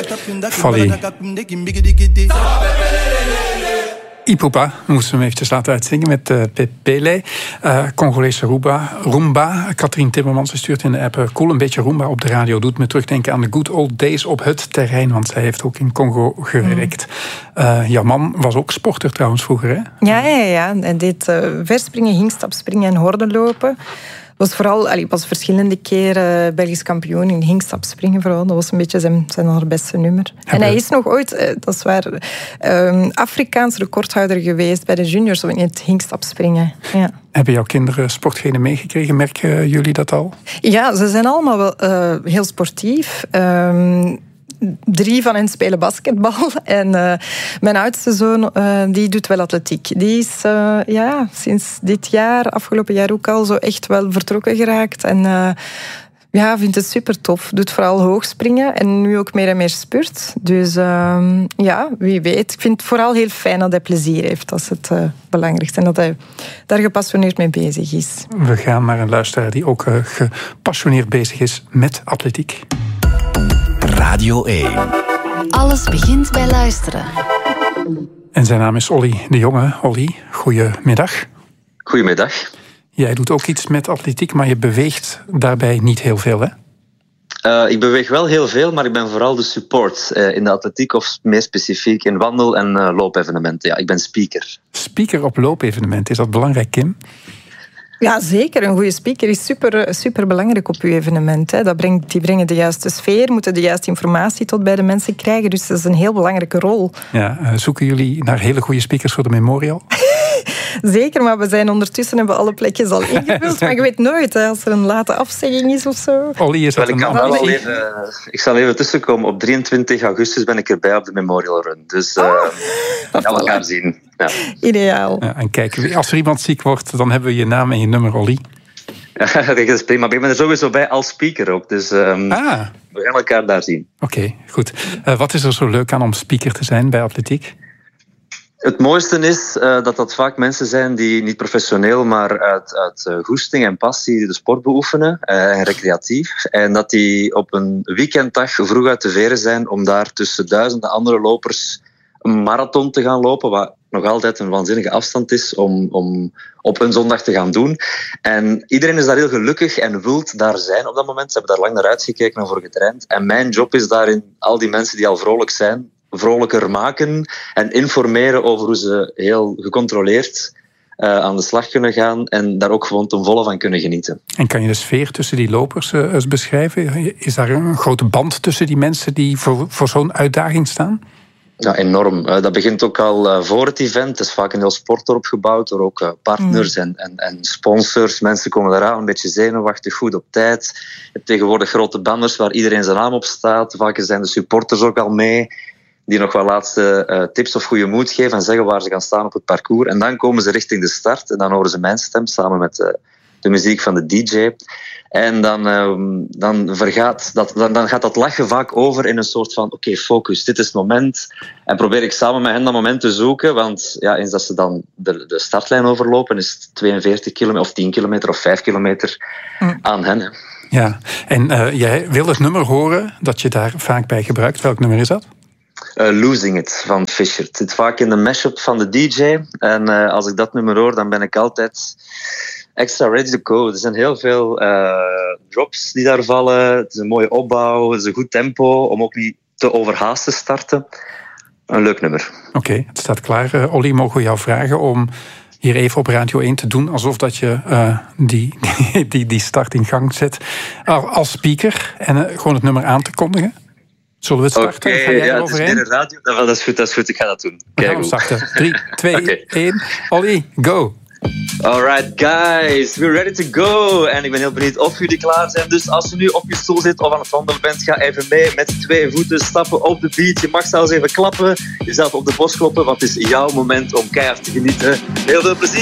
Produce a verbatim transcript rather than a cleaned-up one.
Fally. Ipupa, we moesten hem eventjes laten uitzingen met uh, Pepele. Uh, Congolese Rumba. Rumba. Katrien Timmermans stuurt in de app... Uh, cool, een beetje Rumba op de radio doet me terugdenken aan de good old days op het terrein, want zij heeft ook in Congo gewerkt. Uh, jouw man was ook sporter trouwens vroeger, hè? Ja, ja, ja. Hij deed uh, verspringen, hingstapspringen en hordenlopen. Was vooral, allee, was verschillende keren Belgisch kampioen in hingstapspringen vooral. Dat was een beetje zijn, zijn allerbeste nummer. Heb en hij is nog ooit, dat is waar, um, Afrikaans recordhouder geweest bij de juniors in het hingstapspringen. Ja. Hebben jouw kinderen sportgenen meegekregen? Merken jullie dat al? Ja, ze zijn allemaal wel uh, heel sportief. Um, Drie van hen spelen basketbal. En uh, mijn oudste zoon uh, die doet wel atletiek. Die is uh, ja, sinds dit jaar, afgelopen jaar ook al, zo echt wel vertrokken geraakt. En uh, ja, vindt het super tof. Doet vooral hoogspringen en nu ook meer en meer spurt. Dus uh, ja, wie weet. Ik vind het vooral heel fijn dat hij plezier heeft. Dat is het uh, belangrijkste. En dat hij daar gepassioneerd mee bezig is. We gaan naar een luisteraar die ook uh, gepassioneerd bezig is met atletiek. Radio één. Alles begint bij luisteren. En zijn naam is Olly de Jonge. Olly, goedemiddag. Goedemiddag. Jij doet ook iets met atletiek, maar je beweegt daarbij niet heel veel, hè? Uh, ik beweeg wel heel veel, maar ik ben vooral de support uh, in de atletiek of meer specifiek in wandel- en uh, loopevenementen. Ja, ik ben speaker. Speaker op loopevenementen, is dat belangrijk, Kim? Ja, zeker. Een goede speaker is super, super belangrijk op uw evenement. Hè. Dat brengt, die brengen de juiste sfeer, moeten de juiste informatie tot bij de mensen krijgen. Dus dat is een heel belangrijke rol. Ja, zoeken jullie naar hele goede speakers voor de Memorial? Zeker, maar we zijn ondertussen hebben we alle plekjes al ingevuld. Maar je weet nooit, hè, als er een late afzegging is of zo. Olly, is dat wel, ik, kan wel al even, ik zal even tussenkomen. Op drieëntwintig augustus ben ik erbij op de Memorial Run. Dus uh, oh. we gaan elkaar zien. Ja. Ideaal. Ja, en kijk, als er iemand ziek wordt, dan hebben we je naam en je nummer, Olly. Ja, dat is prima. Maar ik ben er sowieso bij als speaker ook. Dus um, ah. we gaan elkaar daar zien. Oké, okay, goed. Uh, wat is er zo leuk aan om speaker te zijn bij atletiek? Het mooiste is uh, dat dat vaak mensen zijn die niet professioneel, maar uit, uit uh, goesting en passie de sport beoefenen uh, en recreatief. En dat die op een weekenddag vroeg uit de veren zijn om daar tussen duizenden andere lopers een marathon te gaan lopen, wat nog altijd een waanzinnige afstand is om, om op een zondag te gaan doen. En iedereen is daar heel gelukkig en wilt daar zijn op dat moment. Ze hebben daar lang naar uitgekeken en voor getraind. En mijn job is daarin al die mensen die al vrolijk zijn, vrolijker maken en informeren over hoe ze heel gecontroleerd uh, aan de slag kunnen gaan en daar ook gewoon ten volle van kunnen genieten. En kan je de sfeer tussen die lopers uh, eens beschrijven? Is daar een grote band tussen die mensen die voor, voor zo'n uitdaging staan? Ja, enorm. Uh, dat begint ook al uh, voor het event. Het is vaak een heel sportdorp gebouwd door ook uh, partners mm. en, en, en sponsors. Mensen komen eraan een beetje zenuwachtig, goed op tijd. Je hebt tegenwoordig grote banners waar iedereen zijn naam op staat. Vaak zijn de supporters ook al mee, die nog wel laatste uh, tips of goede moed geven en zeggen waar ze gaan staan op het parcours. En dan komen ze richting de start en dan horen ze mijn stem samen met uh, de muziek van de D J. En dan, uh, dan, vergaat dat, dan, dan gaat dat lachen vaak over in een soort van oké, okay, focus, dit is het moment. En probeer ik samen met hen dat moment te zoeken, want ja, eens dat ze dan de, de startlijn overlopen, is het tweeënveertig kilometer of tien kilometer of vijf kilometer mm. aan hen. Hè. Ja, en uh, jij wil het nummer horen dat je daar vaak bij gebruikt. Welk nummer is dat? Uh, Losing It van Fisher. Het zit vaak in de mashup van de D J. En uh, als ik dat nummer hoor, dan ben ik altijd extra ready to go. Er zijn heel veel uh, drops die daar vallen. Het is een mooie opbouw. Het is een goed tempo om ook niet te overhaast te starten. Een leuk nummer. Oké, okay, het staat klaar. Uh, Olly, mogen we jou vragen om hier even op Radio één te doen alsof dat je uh, die, die, die start in gang zet uh, als speaker en uh, gewoon het nummer aan te kondigen? Zullen we het starten? Oké, okay, ja, het is meer een radio. Dat is goed, dat is goed. Ik ga dat doen. We gaan hem starten. drie, twee, één. Olly, go! Alright guys, we're ready to go. En ik ben heel benieuwd of jullie klaar zijn. Dus als je nu op je stoel zit of aan het wandelen bent, ga even mee met twee voeten stappen op de beat. Je mag zelfs even klappen, jezelf op de borst kloppen, want het is jouw moment om keihard te genieten. Heel veel plezier!